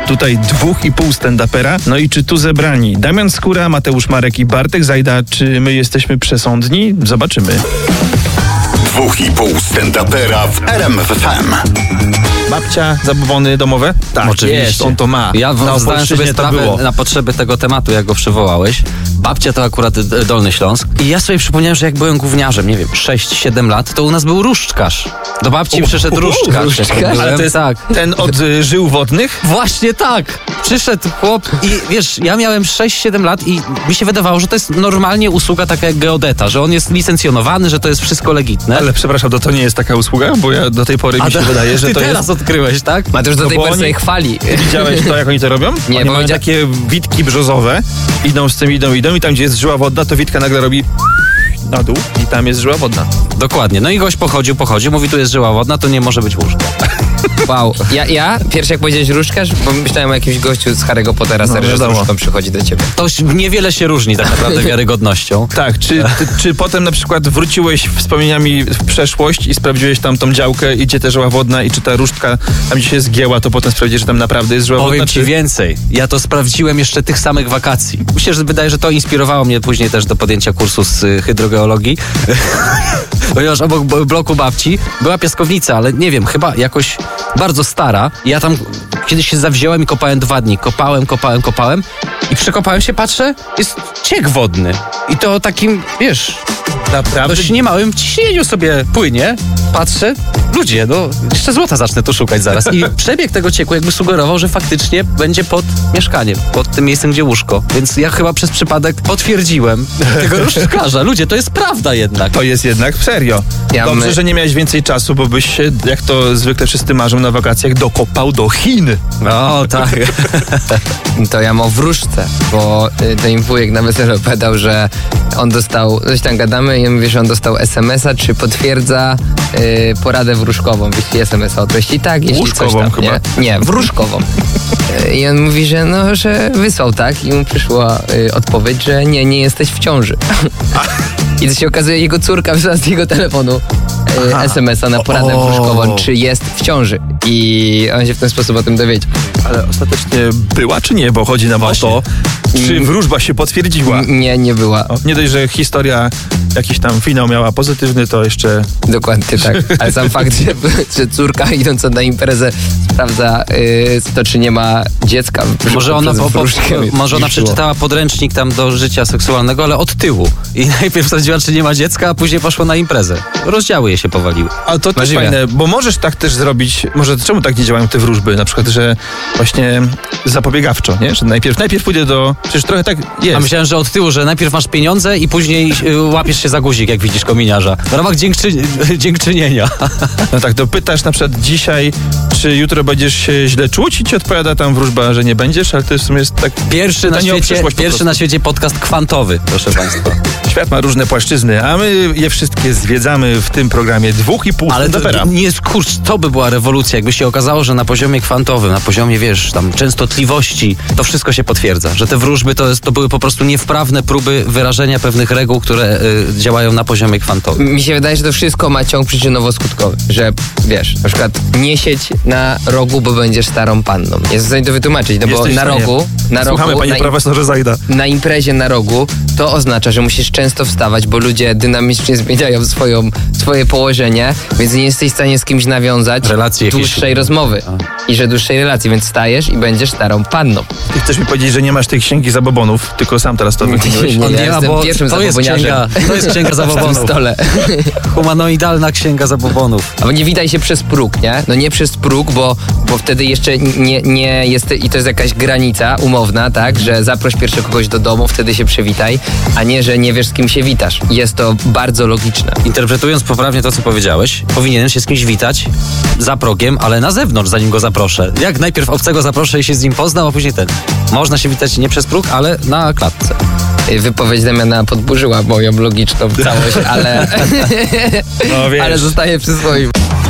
tutaj 2,5 stand-upera. No i czy tu zebrani Damian Skóra, Mateusz Marek i Bartek Zajda, czy my jesteśmy przesądni? Zobaczymy. 2,5 stand-upera w RMF FM. Babcia, zabobony domowe? Tak, oczywiście. Jest, on to ma. Ja zdałem sobie sprawę na potrzeby tego tematu, jak go przywołałeś. Babcia to akurat Dolny Śląsk. I ja sobie przypomniałem, że jak byłem gówniarzem, nie wiem, 6-7 lat, to u nas był różdżkarz. Do babci przyszedł różdżkarz. Ale to jest tak. ten od żył wodnych? Właśnie tak! Przyszedł chłop i wiesz, ja miałem 6-7 lat i mi się wydawało, że to jest normalnie usługa taka jak geodeta, że on jest licencjonowany, że to jest wszystko legitne. Ale przepraszam, to nie jest taka usługa? Bo ja do tej pory mi się wydaje, że ty to teraz jest... odkryłeś, tak? Mateusz do tej pory oni- sobie chwali. Widziałeś to, jak oni to robią? Nie, oni bo mają takie witki brzozowe, idą z tym, idą i tam, gdzie jest żyła wodna, to witka nagle robi na dół i tam jest żyła wodna. Dokładnie. No i gość pochodził, mówi, tu jest żyła wodna, to nie może być łóżko. Wow. Ja pierwszy jak powiedziałeś różdżkarz, bo myślałem o jakimś gościu z Harry'ego Pottera, serio, że z wiadomo. różdżką przychodzi do ciebie. To niewiele się różni tak naprawdę wiarygodnością. Tak, czy potem na przykład wróciłeś wspomnieniami w przeszłość i sprawdziłeś tam tą działkę i gdzie ta żyła wodna i czy ta różdżka tam gdzie się zgięła, to potem sprawdziłeś, że tam naprawdę jest żyła wodna? Powiem ci więcej. Ja to sprawdziłem jeszcze tych samych wakacji. Myślę, że wydaje, że to inspirowało mnie później też do podjęcia kursu z hydrogeologii. Ponieważ obok bloku babci była piaskownica, ale nie wiem, chyba jakoś bardzo stara. Ja tam kiedyś się zawziąłem i kopałem 2 dni. Kopałem i przekopałem się, patrzę, jest ciek wodny. I to takim, wiesz, Naprawdę? dość niemałym ciśnieniu sobie płynie. Patrzę, ludzie, no jeszcze złota zacznę tu szukać zaraz. I przebieg tego cieku jakby sugerował, że faktycznie będzie pod mieszkaniem, pod tym miejscem, gdzie łóżko. Więc ja chyba przez przypadek potwierdziłem tego różdżkarza. Ludzie, to jest prawda jednak. To jest jednak serio. Dobrze, że nie miałeś więcej czasu, bo byś się, jak to zwykle wszyscy marzą na wakacjach, dokopał do Chin. No tak. To ja mam wróżce, bo ten wujek na weselu opowiadał, że on dostał, coś tam gadamy i on mówi, że on dostał SMS-a, czy potwierdza poradę wróżkową. Jeśli SMS-a o treści tak, jeśli Łóżkową coś tam, chyba. nie, wróżkową. I on mówi, że no, że wysłał tak i mu przyszła odpowiedź, że nie jesteś w ciąży. I to się okazuje, jego córka wysłała z jego telefonu SMS-a na poradę wróżkową, czy jest w ciąży. I on się w ten sposób o tym dowiedział. Ale ostatecznie była czy nie? Bo chodzi nam o to, czy wróżba się potwierdziła. Nie była. Nie dość, że historia, jakiś tam finał miała pozytywny, to jeszcze... Dokładnie tak. Ale sam fakt, że córka idąca na imprezę sprawdza to, czy nie ma dziecka. Może ona, może ona przyczytała. przeczytała podręcznik tam do życia seksualnego, ale od tyłu. I najpierw sprawdziła, czy nie ma dziecka, a później poszła na imprezę. Rozdziały je się powaliły. Ale to też Możliwe. fajne, bo możesz tak też zrobić, może czemu tak nie działają te wróżby, na przykład, że właśnie zapobiegawczo, nie? Że najpierw pójdę do... Przecież trochę tak jest. A myślałem, że od tyłu, że najpierw masz pieniądze i później łapiesz się za guzik, jak widzisz kominiarza. W ramach dziękczynienia. No tak, to pytasz na przykład dzisiaj, czy jutro będziesz się źle czuć i ci odpowiada tam wróżba, że nie będziesz, ale to jest w sumie jest tak... Pierwszy na świecie podcast kwantowy, proszę państwa. Świat ma różne płaszczyzny, a my je wszystkie zwiedzamy w tym programie 2,5 Ale stand-upera. nie skurcz, to by była rewolucja, jakby się okazało, że na poziomie kwantowym, na poziomie, wiesz, tam częstotliwości, to wszystko się potwierdza, że te wróżby to były po prostu niewprawne próby wyrażenia pewnych reguł, które działają na poziomie kwantowym. Mi się wydaje, że to wszystko ma ciąg przyczynowo-skutkowy, że wiesz, na przykład nie siedź na rogu, bo będziesz starą panną. Jestem w stanie to wytłumaczyć, no bo Jesteś na w stanie. rogu, Słuchamy, panie profesorze Zajda. na imprezie na rogu, to oznacza, że musisz często wstawać, bo ludzie dynamicznie zmieniają swoje położenie, więc nie jesteś w stanie z kimś nawiązać Relacje jakieś. dłuższej rozmowy i że dłuższej relacji, więc stajesz i będziesz starą panną. Ty chcesz mi powiedzieć, że nie masz tej księgi zabobonów, tylko sam teraz to wyklinąłeś. Nie, On ja nie ma, jestem bo pierwszym to jest księga zaboboniarzem w tym zabobonów. stole. Humanoidalna księga zabobonów. Albo nie witaj się przez próg, nie? No nie przez próg, bo wtedy jeszcze nie jest, i to jest jakaś granica umowna, tak? Że zaproś pierwszy kogoś do domu, wtedy się przywitaj, a nie, że nie wiesz, z kim się witasz. Jest to bardzo logiczne. Interpretując poprawnie to, co powiedziałeś, powinienem się z kimś witać za progiem, ale na zewnątrz, zanim go zaproszę. Jak najpierw obcego zaproszę i się z nim poznał, a później ten. Można się witać nie przez próg, ale na klatce. Wypowiedź Damiana podburzyła moją logiczną całość, ale, No wiesz. ale zostaje przy swoim.